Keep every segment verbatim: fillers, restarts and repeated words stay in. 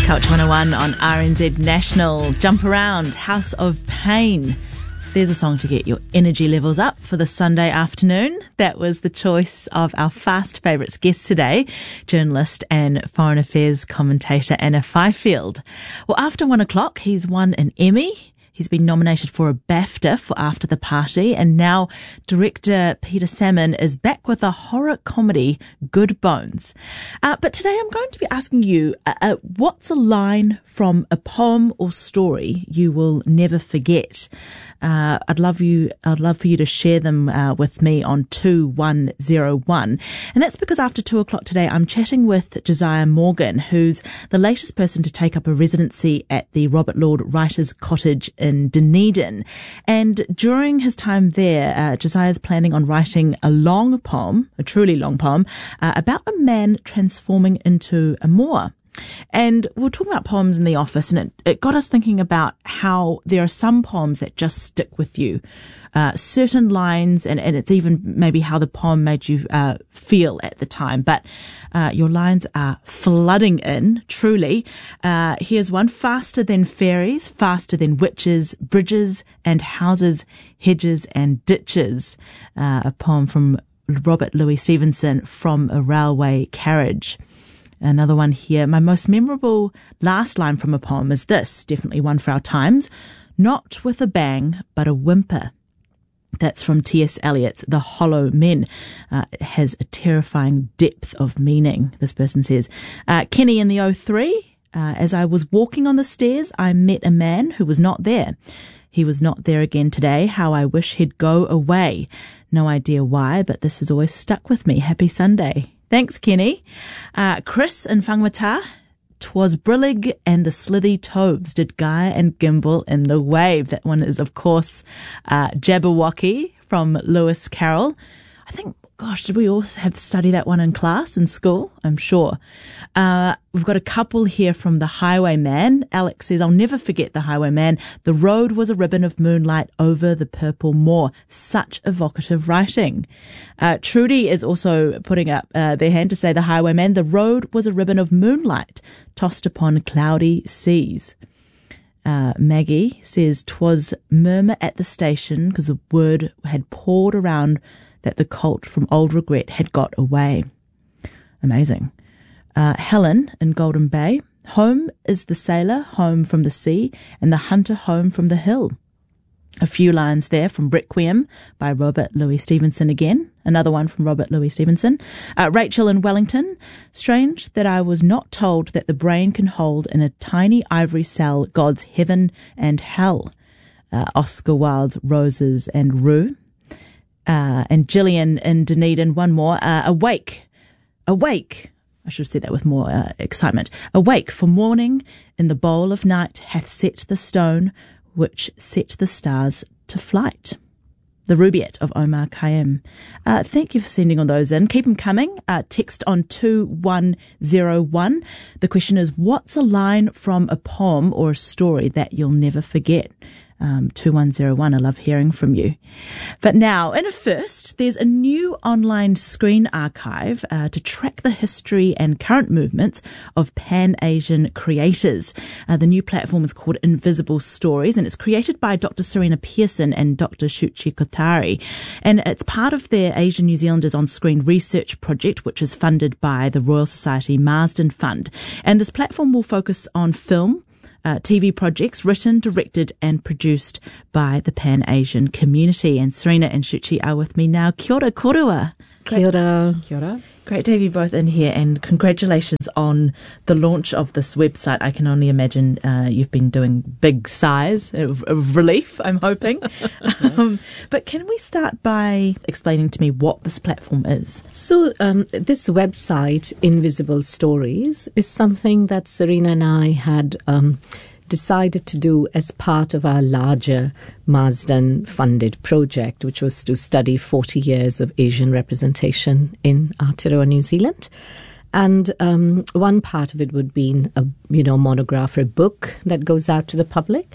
Culture one oh one on R N Z National. Jump Around, House of Pain. There's a song to get your energy levels up for the Sunday afternoon. That was the choice of our Fast Favourites guest today, journalist and foreign affairs commentator Anna Fifield. Well, after one o'clock, he's won an Emmy. He's been nominated for a BAFTA for After the Party, and now director Peter Salmon is back with a horror comedy, Good Bones. Uh, but today I'm going to be asking you, uh, uh, what's a line from a poem or story you will never forget? Uh, I'd love you, I'd love for you to share them uh, with me on two one zero one. And that's because after two o'clock today, I'm chatting with Josiah Morgan, who's the latest person to take up a residency at the Robert Lord Writers' Cottage in Dunedin. And during his time there, uh, Josiah's planning on writing a long poem, a truly long poem, uh, about a man transforming into a Moa. And we were talking about poems in the office, and it, it got us thinking about how there are some poems that just stick with you. Uh, certain lines, and, and it's even maybe how the poem made you uh, feel at the time. But uh, your lines are flooding in, truly. Uh, here's one. Faster than fairies, faster than witches, bridges and houses, hedges and ditches. Uh, a poem from Robert Louis Stevenson, From a Railway Carriage. Another one here. My most memorable last line from a poem is this, definitely one for our times. Not with a bang, but a whimper. That's from T S Eliot's The Hollow Men. Uh, it has a terrifying depth of meaning, this person says. Uh, Kenny in the oh three. Uh, as I was walking on the stairs, I met a man who was not there. He was not there again today. How I wish he'd go away. No idea why, but this has always stuck with me. Happy Sunday. Thanks, Kenny. Uh, Chris in Whangamata. 'Twas Brillig and the Slithy Toves did Guy and Gimble in the Wave. That one is, of course, uh, Jabberwocky from Lewis Carroll. I think, gosh, did we all have to study that one in class, in school? I'm sure. Uh, we've got a couple here from The Highwayman. Alex says, I'll never forget The Highwayman. The road was a ribbon of moonlight over the purple moor. Such evocative writing. Uh, Trudy is also putting up uh, their hand to say The Highwayman. The road was a ribbon of moonlight tossed upon cloudy seas. Uh, Maggie says, 'twas murmur at the station because the word had poured around that the colt from Old Regret had got away. Amazing. Uh, Helen in Golden Bay. Home is the sailor, home from the sea, and the hunter home from the hill. A few lines there from Requiem by Robert Louis Stevenson again. Another one from Robert Louis Stevenson. Uh, Rachel in Wellington. Strange that I was not told that the brain can hold in a tiny ivory cell God's heaven and hell. Uh, Oscar Wilde's Roses and Rue. Uh, and Gillian in Dunedin, one more. Uh, awake. Awake. I should have said that with more uh, excitement. Awake, for morning in the bowl of night hath set the stone which set the stars to flight. The Rubaiyat of Omar Khayyam. Uh, thank you for sending all those in. Keep them coming. Uh, text on two one zero one. The question is, what's a line from a poem or a story that you'll never forget? Um, two one zero one. I love hearing from you. But now, in a first, there's a new online screen archive uh, to track the history and current movements of Pan-Asian creators. Uh, the new platform is called Invisible Stories, and it's created by Doctor Serena Pearson and Doctor Shuchi Kotari. And it's part of their Asian New Zealanders on Screen research project, which is funded by the Royal Society Marsden Fund. And this platform will focus on film, Uh, T V projects written, directed and produced by the Pan-Asian community. And Serena and Shuchi are with me now. Kia ora, korua. Kia ora. Kia ora. Great to have you both in here, and congratulations on the launch of this website. I can only imagine uh, you've been doing big sighs of, of relief, I'm hoping. Yes. um, but can we start by explaining to me what this platform is? So um, this website, Invisible Stories, is something that Serena and I had um, decided to do as part of our larger Marsden-funded project, which was to study forty years of Asian representation in Aotearoa, New Zealand. And um, one part of it would be a you know monograph or a book that goes out to the public.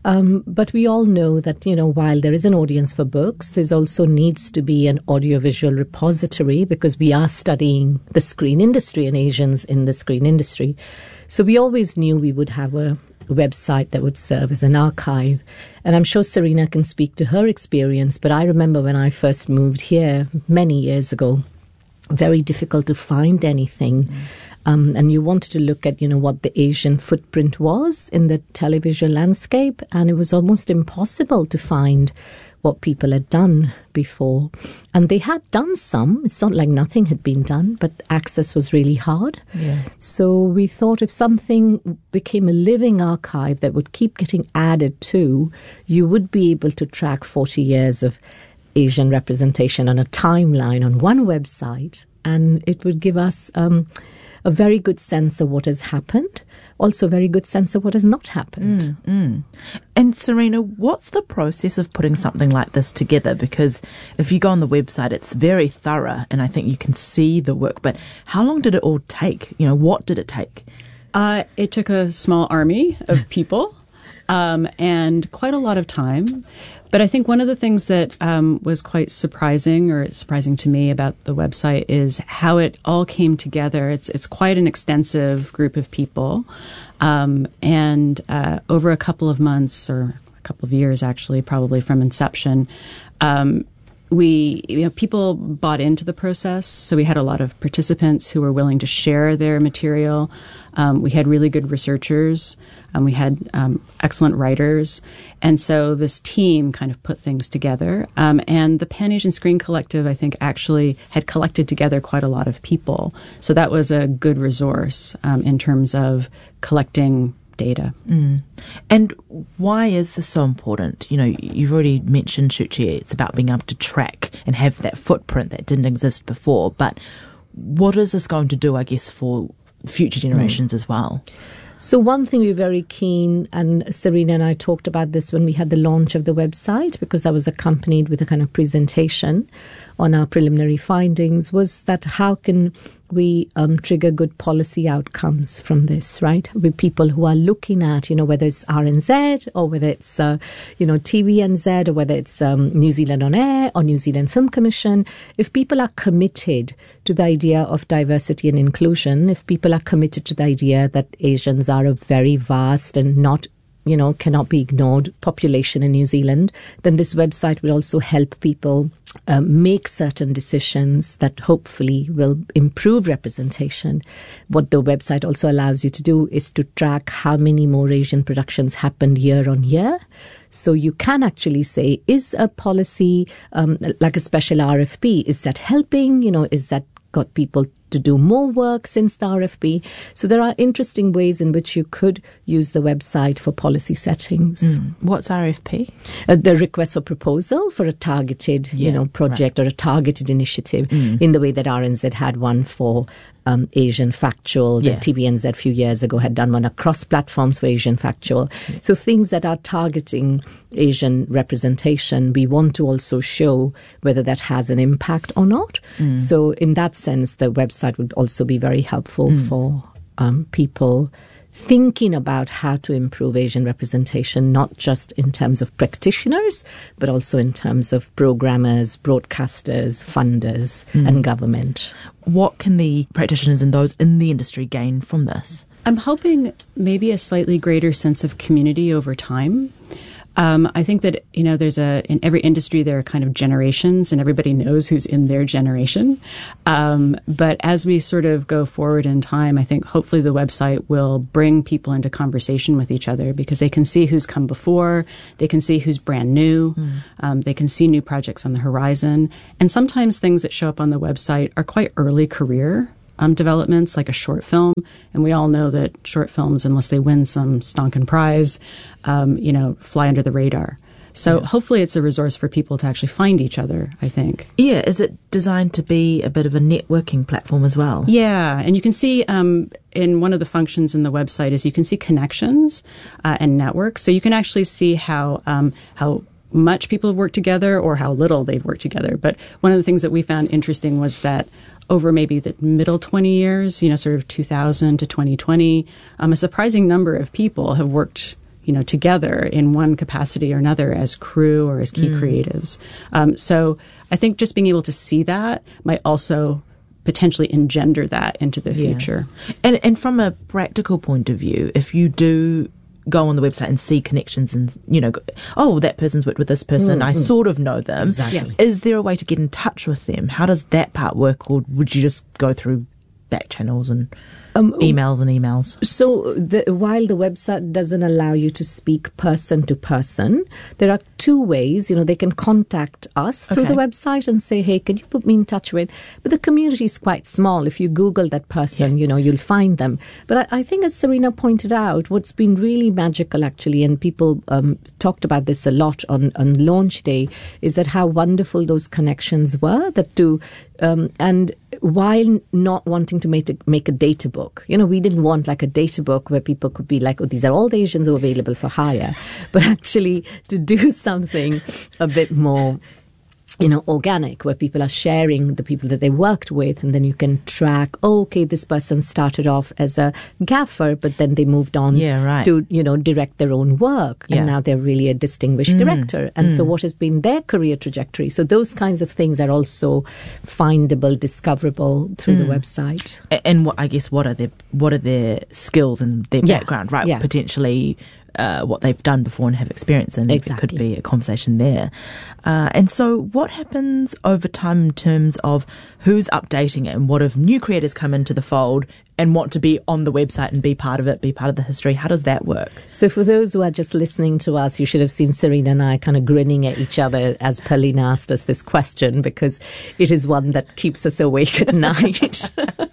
Um, but we all know that, you know, while there is an audience for books, there's also needs to be an audiovisual repository because we are studying the screen industry and Asians in the screen industry. So we always knew we would have a website that would serve as an archive. And I'm sure Serena can speak to her experience, but I remember when I first moved here many years ago, very difficult to find anything. Mm. Um, and you wanted to look at, you know, what the Asian footprint was in the televisual landscape, and it was almost impossible to find what people had done before. And they had done some. It's not like nothing had been done, but access was really hard. Yeah. So we thought if something became a living archive that would keep getting added to, you would be able to track forty years of Asian representation on a timeline on one website, and it would give us um, a very good sense of what has happened, also a very good sense of what has not happened. Mm, mm. And Serena, what's the process of putting something like this together? Because if you go on the website, it's very thorough, and I think you can see the work. But how long did it all take? You know, what did it take? Uh, it took a small army of people um, and quite a lot of time. But I think one of the things that um, was quite surprising, or surprising to me about the website, is how it all came together. It's it's quite an extensive group of people, um, and uh, over a couple of months, or a couple of years actually, probably from inception, um, we you know people bought into the process. So we had a lot of participants who were willing to share their material. Um, we had really good researchers. Um, we had um, excellent writers. And so this team kind of put things together. Um, and the Pan Asian Screen Collective, I think, actually had collected together quite a lot of people. So that was a good resource um, in terms of collecting data. Mm. And why is this so important? You know, you've already mentioned, Shuchi, it's about being able to track and have that footprint that didn't exist before. But what is this going to do, I guess, for future generations mm. as well? So one thing we're very keen, and Serena and I talked about this when we had the launch of the website, because I was accompanied with a kind of presentation on our preliminary findings, was that how can we um, trigger good policy outcomes from this, right? With people who are looking at, you know, whether it's R N Z or whether it's, uh, you know, T V N Z or whether it's um, New Zealand On Air or New Zealand Film Commission, if people are committed to the idea of diversity and inclusion, if people are committed to the idea that Asians are a very vast and not you know, cannot be ignored population in New Zealand, then this website will also help people uh, make certain decisions that hopefully will improve representation. What the website also allows you to do is to track how many more Asian productions happened year on year. So you can actually say, is a policy um, like a special R F P, is that helping? You know, is that got people to do more work since the R F P? So there are interesting ways in which you could use the website for policy settings. Mm. What's R F P? Uh, the request for proposal for a targeted, yeah, you know, project right. or a targeted initiative, mm. in the way that R N Z had one for um, Asian Factual. Yeah. The T V N Z a few years ago had done one across platforms for Asian Factual. Yeah. So things that are targeting Asian representation, we want to also show whether that has an impact or not. Mm. So in that sense, the website would also be very helpful mm. for um, people thinking about how to improve Asian representation, not just in terms of practitioners, but also in terms of programmers, broadcasters, funders, mm. and government. What can the practitioners and those in the industry gain from this? I'm hoping maybe a slightly greater sense of community over time. Um, I think that, you know, there's a, in every industry, there are kind of generations and everybody knows who's in their generation. Um, but as we sort of go forward in time, I think hopefully the website will bring people into conversation with each other because they can see who's come before. They can see who's brand new. Mm. Um, they can see new projects on the horizon. And sometimes things that show up on the website are quite early career Um, developments, like a short film. And we all know that short films, unless they win some stonking prize, um, you know, fly under the radar. So yeah. hopefully it's a resource for people to actually find each other, I think. Yeah. Is it designed to be a bit of a networking platform as well? Yeah. And you can see um, in one of the functions in the website is you can see connections uh, and networks. So you can actually see how um, how much people have worked together or how little they've worked together. But one of the things that we found interesting was that over maybe the middle twenty years, you know, sort of two thousand to twenty twenty, um, a surprising number of people have worked you know, together in one capacity or another as crew or as key mm. creatives. Um, so I think just being able to see that might also potentially engender that into the future. Yeah. And and from a practical point of view, if you do go on the website and see connections and, you know, oh, that person's worked with this person, mm, I mm. sort of know them. Exactly. Yes. Is there a way to get in touch with them? How does that part work? Or would you just go through back channels and um, emails and emails? So the, while the website doesn't allow you to speak person to person, there are two ways. You know, they can contact us through okay. the website and say, hey, can you put me in touch with? But the community is quite small. If you Google that person, yeah. you know, you'll find them. But I, I think, as Serena pointed out, what's been really magical, actually, and people um, talked about this a lot on, on launch day, is that how wonderful those connections were. That to um, and while not wanting to make a, make a data book, you know, we didn't want like a data book where people could be like, oh, these are all the Asians who are available for hire, but actually to do something a bit more, you know, organic, where people are sharing the people that they worked with, and then you can track, oh, okay, this person started off as a gaffer, but then they moved on yeah, right. to, you know, direct their own work, yeah. and now they're really a distinguished mm. director. And mm. so what has been their career trajectory? So those kinds of things are also findable, discoverable through mm. the website. And what, I guess, what are their what are their skills and their yeah. background, right? Yeah. Potentially Uh, what they've done before and have experience in. Exactly. It could be a conversation there. Uh, and so what happens over time in terms of who's updating it, and what if new creators come into the fold and want to be on the website and be part of it, be part of the history? How does that work? So for those who are just listening to us, you should have seen Serena and I kind of grinning at each other as Pauline asked us this question, because it is one that keeps us awake at night.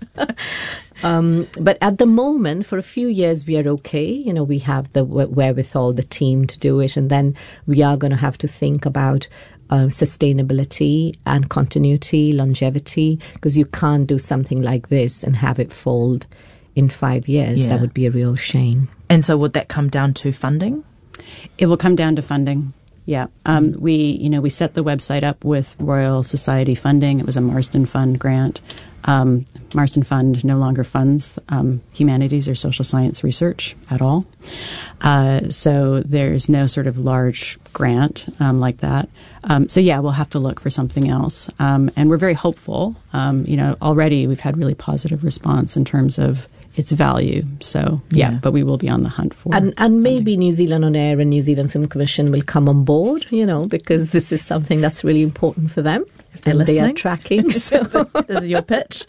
Um, but at the moment, for a few years, we are okay. You know, we have the wherewithal, the team to do it. And then we are going to have to think about uh, sustainability and continuity, longevity, because you can't do something like this and have it fold in five years. Yeah. That would be a real shame. And so would that come down to funding? It will come down to funding. Yeah. Um, we, you know, we set the website up with Royal Society funding. It was a Marsden Fund grant. Um, Marsden Fund no longer funds um, humanities or social science research at all. Uh, so there's no sort of large grant um, like that. Um, so, yeah, we'll have to look for something else. Um, and we're very hopeful. Um, you know, already we've had really positive response in terms of its value. So, yeah, yeah, but we will be on the hunt for And, and maybe New Zealand On Air and New Zealand Film Commission will come on board, you know, because this is something that's really important for them. They're and listening. They are tracking. So. This is your pitch.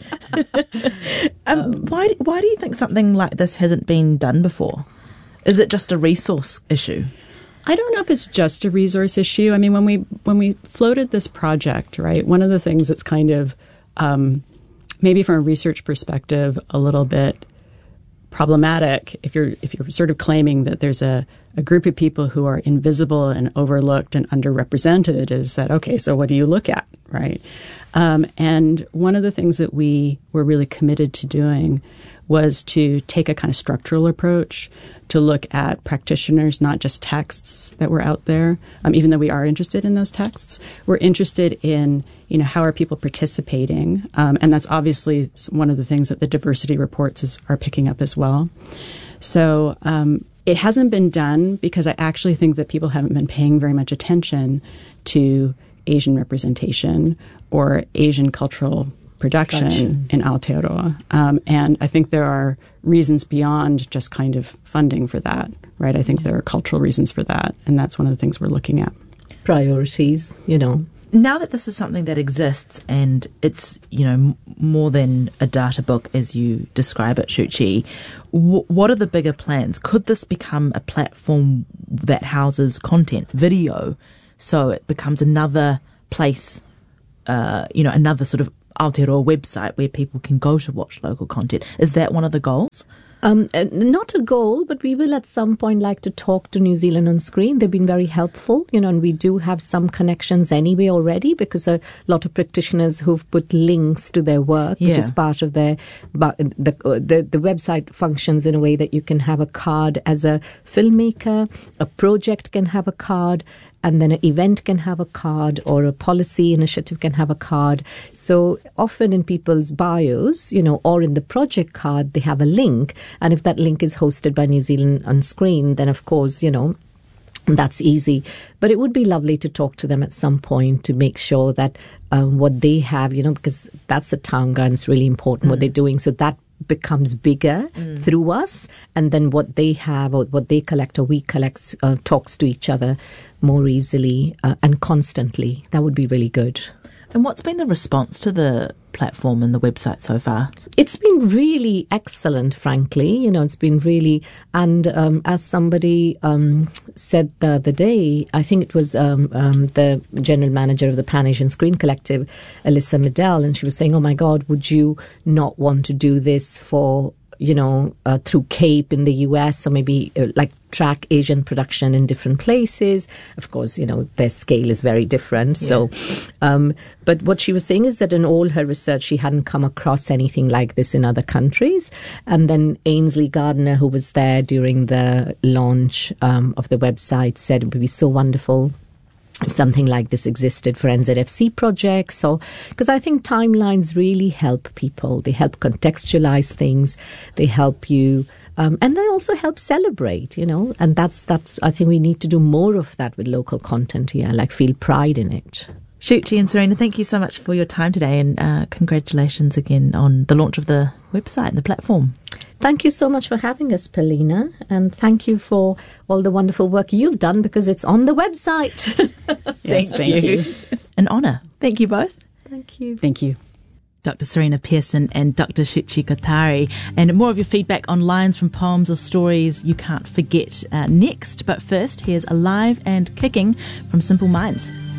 um, um, why, why do you think something like this hasn't been done before? Is it just a resource issue? I don't know if it's just a resource issue. I mean, when we when we floated this project, right, one of the things that's kind of um, maybe from a research perspective a little bit problematic, if you're if you're sort of claiming that there's a, a group of people who are invisible and overlooked and underrepresented, is that, okay, so what do you look at, right? Um, and one of the things that we were really committed to doing was to take a kind of structural approach to look at practitioners, not just texts that were out there. Um, even though we are interested in those texts, we're interested in, you know, how are people participating? Um, and that's obviously one of the things that the diversity reports is, are picking up as well. So um, it hasn't been done because I actually think that people haven't been paying very much attention to Asian representation or Asian cultural production, production. in Aotearoa. Um, and I think there are reasons beyond just kind of funding for that, right? I think yeah. there are cultural reasons for that. And that's one of the things we're looking at. Priorities, you know. Now that this is something that exists and it's, you know, m- more than a data book as you describe it, Shuchi, w- what are the bigger plans? Could this become a platform that houses content, video, so it becomes another place, uh, you know, another sort of Aotearoa website where people can go to watch local content? Is that one of the goals? Um, uh, not a goal, but we will at some point like to talk to New Zealand On Screen. They've been very helpful, you know, and we do have some connections anyway already because a lot of practitioners who've put links to their work, yeah. which is part of their, but the, the, the website functions in a way that you can have a card as a filmmaker, a project can have a card, and then an event can have a card, or a policy initiative can have a card. So often in people's bios, you know, or in the project card, they have a link. And if that link is hosted by New Zealand On Screen, then of course, you know, that's easy. But it would be lovely to talk to them at some point to make sure that um, what they have, you know, because that's a taonga and it's really important mm. what they're doing. So that becomes bigger mm. through us, and then what they have or what they collect or we collect uh, talks to each other more easily uh, and constantly. That would be really good. And what's been the response to the platform and the website so far? It's been really excellent, frankly. You know, it's been really, and um, as somebody um, said the other day, I think it was um, um, the general manager of the Pan Asian Screen Collective, Alyssa Medell, and she was saying, oh my God, would you not want to do this for, you know, uh, through CAPE in the U S, or maybe uh, like track Asian production in different places. Of course, you know, their scale is very different. Yeah. So, um, but what she was saying is that in all her research, she hadn't come across anything like this in other countries. And then Ainsley Gardner, who was there during the launch um, of the website, said it would be so wonderful if something like this existed for N Z F C projects. So, because I think timelines really help people. They help contextualize things. They help you, um, and they also help celebrate, you know, and that's, that's, I think we need to do more of that with local content here, like feel pride in it. Shu Qi and Serena, thank you so much for your time today, and uh, congratulations again on the launch of the website and the platform. Thank you so much for having us, Paulina, and thank you for all the wonderful work you've done, because it's on the website. Yes, thank, thank you. you. An honour. Thank you both. Thank you. Thank you. Doctor Serena Pearson and Doctor Shu Qi Kothari. And more of your feedback on lines from poems or stories you can't forget uh, next. But first, here's Alive and Kicking from Simple Minds.